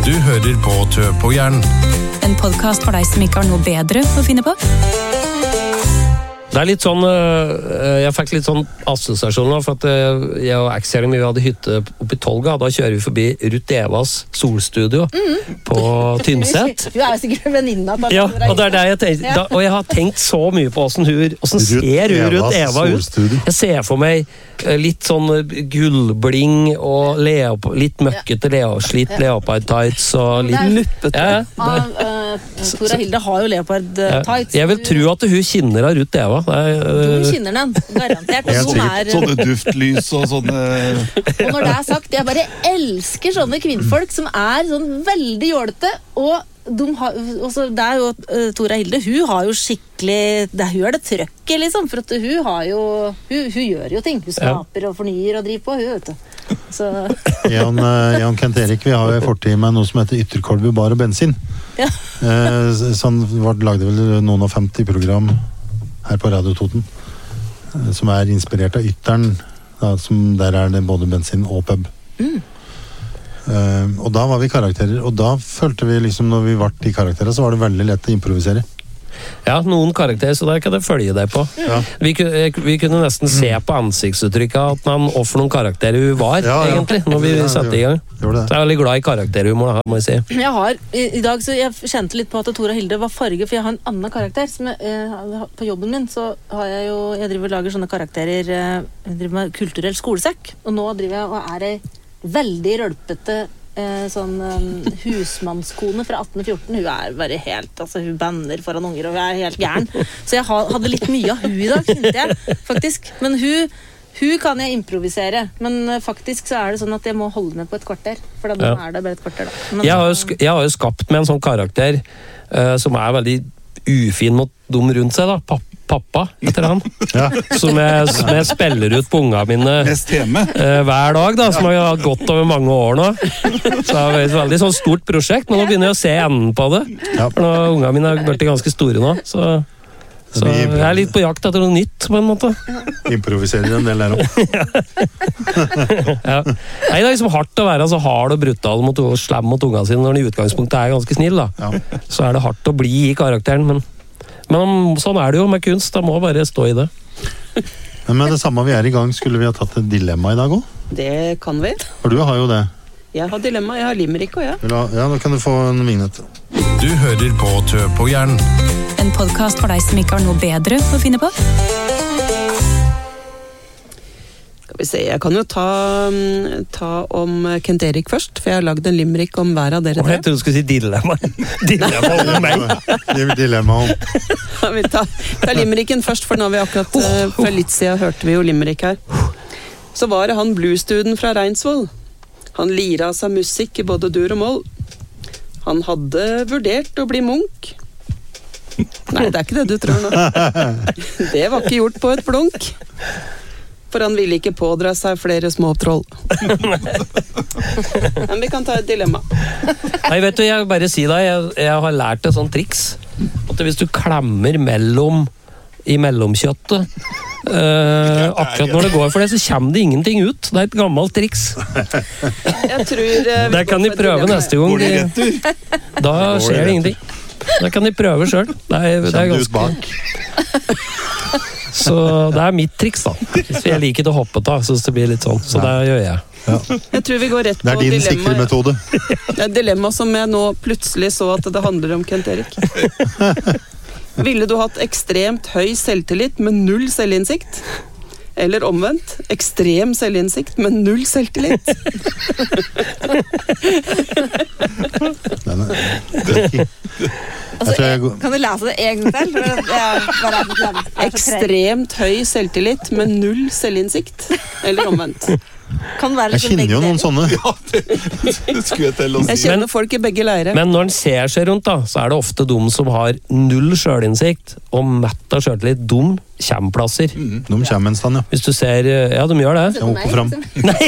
Du hører på Tø på hjernen. En podcast for deg som ikke har noe bedre å finne på. Det litt sånn, jeg fikk litt sånn assosiasjoner, for at jeg og Axel, vi hadde hytte oppe I Tolga, da kjører vi forbi Ruth Evas solstudio på Tynset. Du jo sikkert venninna. Ja, og det det jeg tenkte, og jeg har tenkt så mye på hvordan ser Ruth Eva ut. Jeg ser for meg litt sånn gullbling og litt møkkete slitt leopard tights og litt muppete. Tora Hilde har jo leopard tights. Jeg vil tro at hun kjenner av Ruth Eva. Du kjenner den, garantert. Sånne duftlys og sånne... Og når det sagt, jeg bare elsker sånne kvinnfolk som sånn veldig jålete, og det jo Tora Hilde, hun har jo skikkelig hun det trøkket liksom, for at hun har jo hun gjør jo ting, hun skaper og fornyer og driver på, hun vet du så... Jan Kent Erik, vi har jo fortid med noe som heter Ytterkolby bar og bensin sånn lagde vel noen av 50 program her på Radio Toten som inspirert av Ytteren da, som der det både bensin og pub og da var vi karakterer, og da følte vi liksom når vi var I karakterer, så var det veldig lett å improvisere. Ja, noen karakterer, så der kan det følge deg på. Ja. Vi kunne nesten se på ansiktsuttrykket at man offer noen karakterer hun var, egentlig, når vi satte I gang. Så jeg veldig glad I karakterhumor, må jeg si. Jeg har, I dag så jeg kjente litt på at Tora Hilde var farge, for jeg har en annen karakter som på jobben min, så har jeg driver og lager sånne karakterer, jeg driver med kulturell skolesekk, og nå driver jeg og I veldig rølpete sånn husmannskone fra 1814. Hun bare helt, altså hun banner foran unger, og hun helt gæren. Så jeg hadde litt mye av hun I dag, kjente jeg, faktisk. Men hun kan jeg improvisere, men faktisk så det sånn at jeg må holde med på et kvarter, for da det bare et kvarter da. Men, jeg har jo skapt med en sånn karakter som veldig ufin mot dem rundt seg da, pappa etter han som jeg spiller ut på ungene mine hver dag da, som har gått over mange år nå så det et veldig sånn stort prosjekt, men nå begynner jeg å se enden på det for nå ungene mine har blitt ganske store nå så jeg litt på jakt etter noe nytt på en måte improviserer en del der også Nei, det liksom hardt å være så hard og brutal og slem mot ungene sine når den I utgangspunktet ganske snill da så det hardt å bli I karakteren men sånn det jo med kunst, da må bare stå I det. Men det samme vi I gang, skulle vi ha tatt et dilemma I dag også? Det kan vi. For du har jo det. Jeg har dilemma, jeg har limerick og Ja, da kan du få en vignett. Du hører på Tø på hjernen. En podcast for deg som ikke har noe bedre å finne på. Skal vi se, jeg kan jo ta om Kent Erik først, for jeg har laget en limerick om hver av dere. Jeg trodde du skulle si dilemma. Dilemma om meg. Dilemma om. Vi tar limericken først, for nå har vi akkurat, for litt siden hørte vi jo limerick her. Så var det han bluesstuden fra Reinsvoll. Han liret av seg musikk I både dur og moll. Han hadde vurdert å bli munk. Nei, det ikke det du tror nå. Det var ikke gjort på et blunk. For han ville ikke pådra seg flere små troll. Men vi kan ta et dilemma. Nei, vet du, jeg vil bare si deg, jeg har lært et sånt triks. At hvis du klemmer I mellomkjøttet, akkurat når det går for det, så kommer det ingenting ut. Det et gammelt triks. Jeg tror det kan de prøve neste gang. Da skjer det ingenting. Det kan de prøve selv. Det ganske bak. Så det mitt triks da. Så jeg liker å hoppe da, så det blir litt sånn. Så det gjør jeg. Jeg tror vi går rett på det din sikre metode. Det et dilemma som jeg nå plutselig så at det handler om Kent Erik. Ville du hatt ekstremt høy selvtillit med null selvinnsikt? Eller omvendt, ekstrem selvinnsikt med null selvtillit? Kan du lese det en gang til? Ekstremt høy selvtillit med null selvinnsikt? Eller omvendt? Jeg kjenner jo noen sånne. Ja, det skulle jeg til å si. Jeg kjenner folk I begge leire. Men når en ser seg rundt da, så det ofte de som har null selvinnsikt og mett av selvtillit, de kommer plasser. De kommer en stand, ja. Hvis du ser, ja, de gjør det. Opp og frem.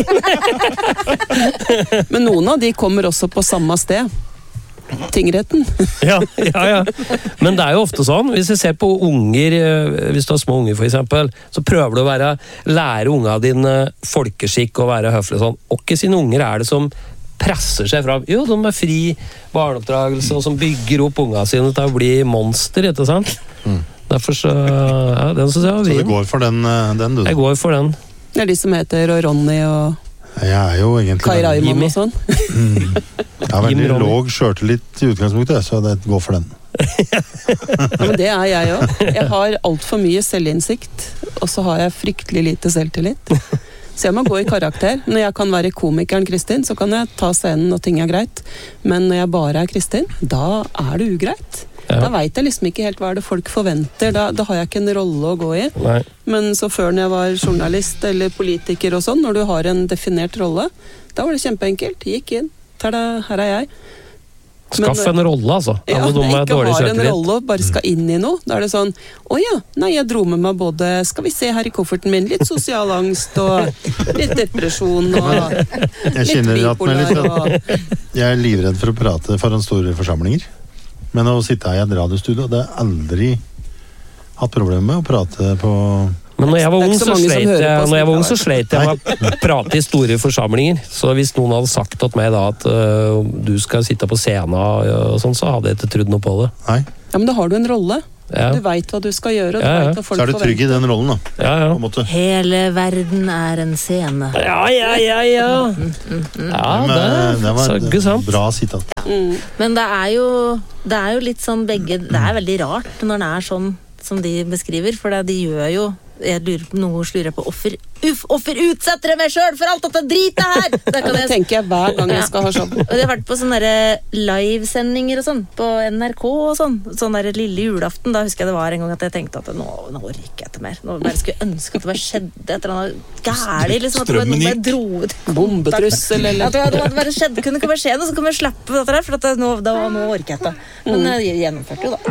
Men noen av de kommer også på samme sted. Tingretten. Ja. Men det jo ofte sånn, hvis jeg ser på unger, hvis du har små unger for eksempel, så prøver du å lære ungene dine folkeskikk og være høflig sånn. Og ikke sine unger det som presser seg fram. Jo, de er fri barneoppdragelse, og som bygger opp unga sine til å bli monster, ikke sant? Derfor så, ja, den synes jeg var vrien. Så det går for den du? Jeg går for den. Det er de som heter Ronny og Jeg er jo egentlig Kai Raimond og sånn. Jeg har veldig låg selvtillit i utgangspunktet, så det går for den. Ja, men det er jeg også. Jeg har alt for mye selvinnsikt, og så har jeg fryktelig lite selvtillit. Så jeg må gå i karakter. Når jeg kan være komikeren Kristin, så kan jeg ta scenen når ting er greit. Men når jeg bare er Kristin, da er det ugreit. Ja. Da vet jeg liksom ikke helt hva er det folk forventer. Da har jeg ikke en rolle å gå i. Nei. Men så før når jeg var journalist eller politiker og sånn, når du har en definert rolle, da var det kjempeenkelt. Gikk inn. Tada, her er jeg. Skaff en rolle, altså. Ja, jeg ikke har en rolle og bare skal inn i noe. Da er det sånn, nei, jeg dro med meg både, skal vi se her i kofferten min, litt sosial angst og litt depresjon og litt bipolar. Jeg er livredd for å prate foran store forsamlinger. Men å sitte her i et radiostudio, det har aldri hatt problemer med å prate på... Men når jeg var ung, så sleit jeg med å prate i store forsamlinger. Så hvis noen hadde sagt til meg da at du skal sitte på scenen og sånn, så hadde jeg ikke trodd noe på det. Nei. Ja, men da har du en rolle. Ja. Du vet hva du skal gjøre, og du vet hva folk forventer. Så er du trygg i den rollen, da. Ja. På en måte. Hele verden er en scene. Ja. Det var et bra sitat. Men det er jo litt sånn begge, det er veldig rart når det er sånn som de beskriver, for de gjør jo noe slurer på offer utsetter meg selv for alt dette dritet her! Det tenker jeg hver gang jeg skal ha show. Og det har vært på sånne livesendinger og sånn, på NRK og sånn der lille julaften, da husker jeg det var en gang at jeg tenkte at nå orker jeg ikke mer. Nå bare skulle jeg ønske at det bare skjedde et eller annet gærlig, liksom, at det bare noe dro ut. Bombetrussel, eller? At det bare skjedde, kunne ikke bare skje noe, så kunne jeg slappe dette der, for nå orker jeg ikke. Men jeg gjennomførte jo da.